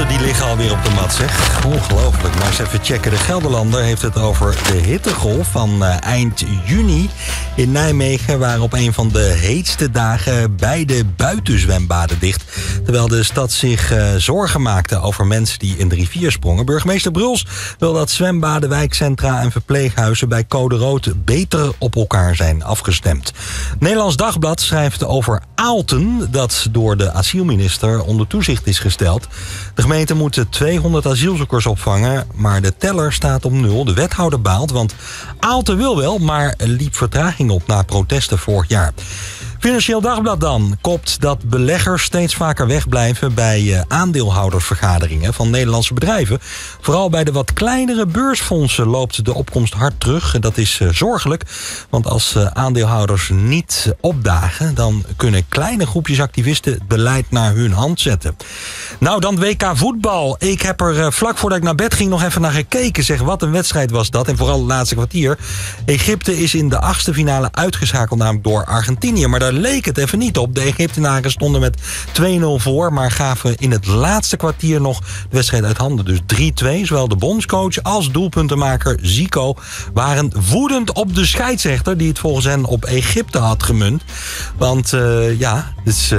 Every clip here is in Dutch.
die liggen alweer op de mat, zeg. Ongelooflijk. Maar eens even checken. De Gelderlander heeft het over de hittegolf van eind juni in Nijmegen, waar op een van de heetste dagen beide buitenzwembaden dicht. Terwijl de stad zich zorgen maakte over mensen die in de rivier sprongen. Burgemeester Bruls wil dat zwembaden, wijkcentra en verpleeghuizen bij code rood beter op elkaar zijn afgestemd. Nederlands Dagblad schrijft over Aalten, dat door de asielminister onder toezicht is gesteld. De gemeente moet 200 asielzoekers opvangen, maar de teller staat op 0. De wethouder baalt, want Aalten wil wel, maar liep vertraging op na protesten vorig jaar. Financieel Dagblad dan kopt dat beleggers steeds vaker wegblijven bij aandeelhoudersvergaderingen van Nederlandse bedrijven. Vooral bij de wat kleinere beursfondsen loopt de opkomst hard terug. En dat is zorgelijk, want als aandeelhouders niet opdagen, dan kunnen kleine groepjes activisten het beleid naar hun hand zetten. Nou, dan WK voetbal. Ik heb er vlak voordat ik naar bed ging nog even naar gekeken. Zeg, wat een wedstrijd was dat. En vooral het laatste kwartier. Egypte is in de achtste finale uitgeschakeld, namelijk door Argentinië. Maar daar leek het even niet op. De Egyptenaren stonden met 2-0 voor, maar gaven in het laatste kwartier nog de wedstrijd uit handen. Dus 3-2. Zowel de bondscoach als doelpuntenmaker Zico waren woedend op de scheidsrechter, die het volgens hen op Egypte had gemunt. Want het is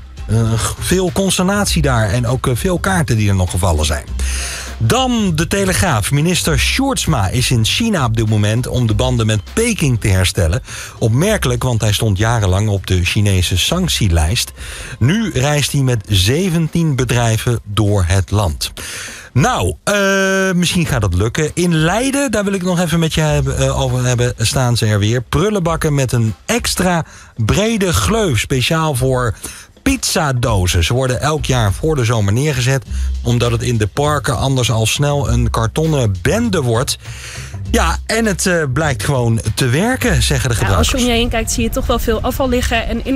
veel consternatie daar en ook veel kaarten die er nog gevallen zijn. Dan de Telegraaf. Minister Sjoerdsma is in China op dit moment om de banden met Peking te herstellen. Opmerkelijk, want hij stond jarenlang op de Chinese sanctielijst. Nu reist hij met 17 bedrijven door het land. Nou, misschien gaat dat lukken. In Leiden, daar wil ik nog even met je over hebben, staan ze er weer. Prullenbakken met een extra brede gleuf, speciaal voor pizzadozen. Ze worden elk jaar voor de zomer neergezet, omdat het in de parken anders al snel een kartonnen bende wordt. Ja, en het blijkt gewoon te werken, zeggen de gebruikers. Als je om je heen kijkt, zie je toch wel veel afval liggen. En